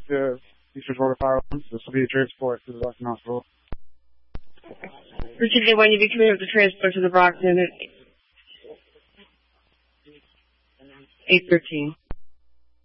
to Eastern Florida Firearms. This will be a transport to the Western Hospital. Virginia 1, you be coming up to transport to the Brockton at 8:13.